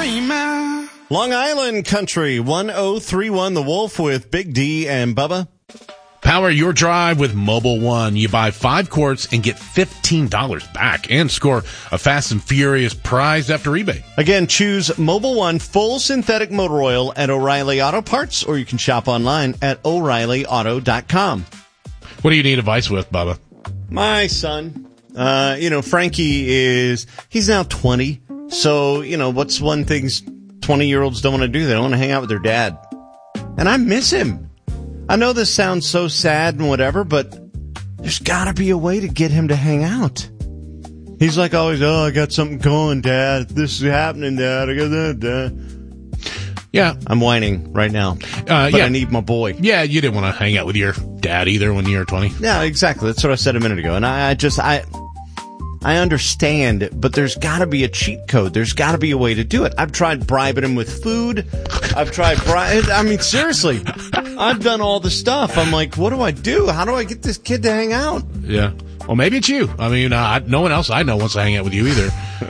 Long Island Country, 1031 The Wolf with Big D and Bubba. Power your drive with Mobile One. You buy 5 quarts and get $15 back and score a Fast and Furious prize after eBay. Again, choose Mobile One full synthetic motor oil at O'Reilly Auto Parts, or you can shop online at O'ReillyAuto.com. What do you need advice with, Bubba? My son, Frankie he's now 20. So, what's one thing 20-year-olds don't want to do? They don't want to hang out with their dad. And I miss him. I know this sounds so sad and whatever, but there's got to be a way to get him to hang out. He's like always, I got something going, Dad. This is happening, Dad. I got that, Dad. Yeah. I'm whining right now. But I need my boy. Yeah, you didn't want to hang out with your dad either when you were 20. Yeah, exactly. That's what I said a minute ago. And I understand, but there's got to be a cheat code. There's got to be a way to do it. I've tried bribing him with food. I've tried seriously. I've done all the stuff. I'm like, what do I do? How do I get this kid to hang out? Yeah. Well, maybe it's you. I mean, no one else I know wants to hang out with you either.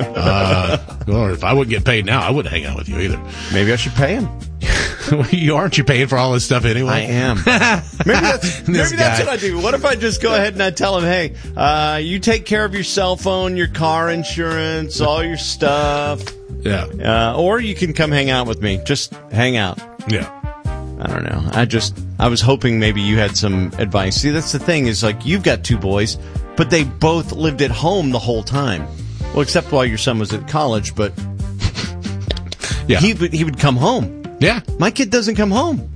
Or if I wouldn't get paid now, I wouldn't hang out with you either. Maybe I should pay him. Aren't you paying for all this stuff anyway? I am. Maybe that's what I do. What if I just go ahead and I tell him, hey, you take care of your cell phone, your car insurance, all your stuff. Yeah. Or you can come hang out with me. Just hang out. Yeah. I don't know. I was hoping maybe you had some advice. See, that's the thing is like you've got 2 boys, but they both lived at home the whole time. Well, except while your son was at college, but yeah, he would come home. Yeah. My kid doesn't come home.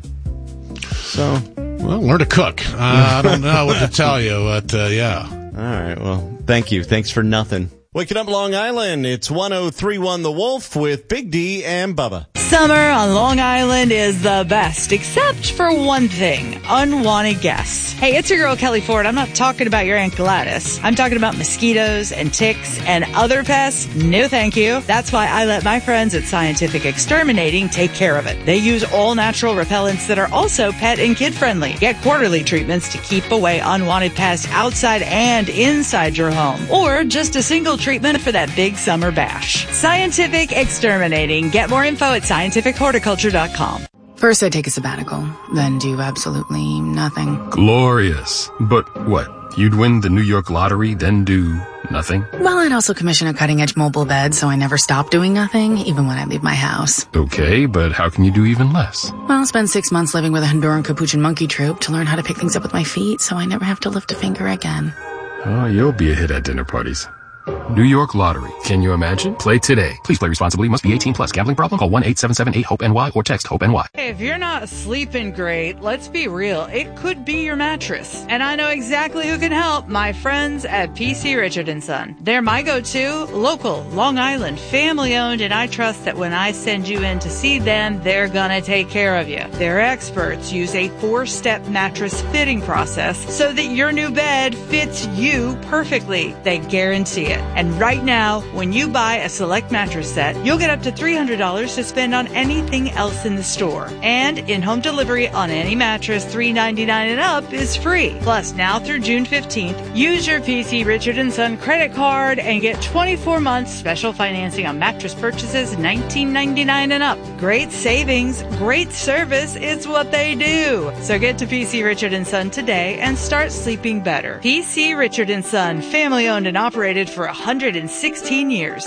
So, well, learn to cook. I don't know what to tell you, but yeah. All right. Well, thank you. Thanks for nothing. Waking up Long Island, it's 1031 The Wolf with Big D and Bubba. Summer on Long Island is the best, except for one thing, unwanted guests. Hey, it's your girl Kelly Ford. I'm not talking about your Aunt Gladys. I'm talking about mosquitoes and ticks and other pests. No thank you. That's why I let my friends at Scientific Exterminating take care of it. They use all natural repellents that are also pet and kid friendly. Get quarterly treatments to keep away unwanted pests outside and inside your home. Or just a single treatment for that big summer bash. Scientific Exterminating. Get more info at scientifichorticulture.com. First I take a sabbatical, then do absolutely nothing. Glorious. But what? You'd win the New York lottery, then do nothing? Well, I'd also commission a cutting-edge mobile bed, so I never stop doing nothing, even when I leave my house. Okay, but how can you do even less? Well, I'll spend 6 months living with a Honduran Capuchin monkey troupe to learn how to pick things up with my feet, so I never have to lift a finger again. Oh, you'll be a hit at dinner parties. New York Lottery. Can you imagine? Play today. Please play responsibly. Must be 18 plus. Gambling problem? Call 1-877-8-HOPE-NY or text HOPE-NY. Hey, if you're not sleeping great, let's be real. It could be your mattress. And I know exactly who can help. My friends at PC Richard & Son. They're my go-to, local, Long Island, family-owned, and I trust that when I send you in to see them, they're gonna take care of you. Their experts use a 4-step mattress fitting process so that your new bed fits you perfectly. They guarantee it. And right now, when you buy a select mattress set, you'll get up to $300 to spend on anything else in the store. And in-home delivery on any mattress $3.99 and up is free. Plus, now through June 15th, use your PC Richard & Son credit card and get 24 months special financing on mattress purchases $19.99 and up. Great savings, great service is what they do. So get to PC Richard & Son today and start sleeping better. PC Richard & Son, family owned and operated for 116 years.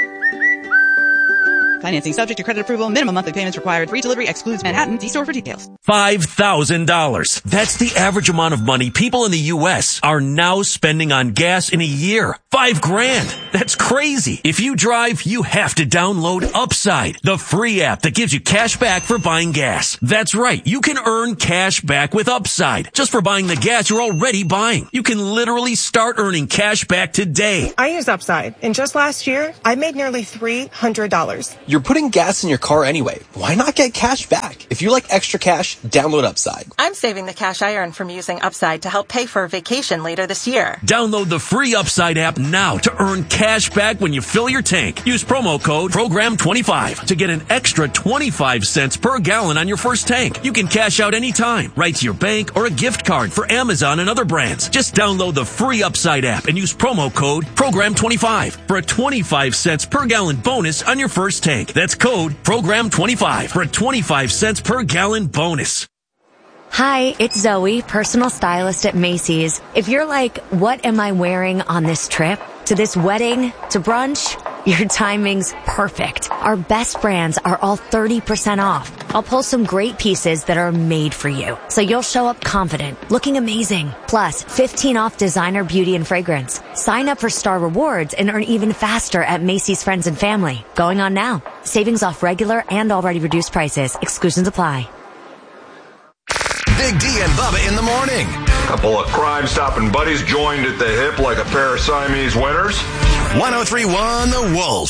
Financing subject to credit approval. Minimum monthly payments required. Free delivery excludes Manhattan. See store for details. $5,000. That's the average amount of money people in the U.S. are now spending on gas in a year. $5,000. That's crazy. If you drive, you have to download Upside, the free app that gives you cash back for buying gas. That's right. You can earn cash back with Upside just for buying the gas you're already buying. You can literally start earning cash back today. I use Upside, and just last year, I made nearly $300. You're putting gas in your car anyway. Why not get cash back? If you like extra cash, download Upside. I'm saving the cash I earn from using Upside to help pay for a vacation later this year. Download the free Upside app now to earn cash back when you fill your tank. Use promo code PROGRAM25 to get an extra 25 cents per gallon on your first tank. You can cash out anytime, right to your bank or a gift card for Amazon and other brands. Just download the free Upside app and use promo code PROGRAM25 for a 25 cents per gallon bonus on your first tank. tank. That's code PROGRAM25 for a 25 cents per gallon bonus. Hi, it's Zoe, personal stylist at Macy's. If you're like, what am I wearing on this trip? To this wedding? To brunch? Your timing's perfect. Our best brands are all 30% off. I'll pull some great pieces that are made for you, so you'll show up confident, looking amazing. Plus, 15 off designer beauty and fragrance. Sign up for Star Rewards and earn even faster at Macy's Friends and Family. Going on now. Savings off regular and already reduced prices. Exclusions apply. Big D and Bubba in the morning. Couple of crime-stopping buddies joined at the hip like a pair of Siamese winners. 103.1 The Wolf.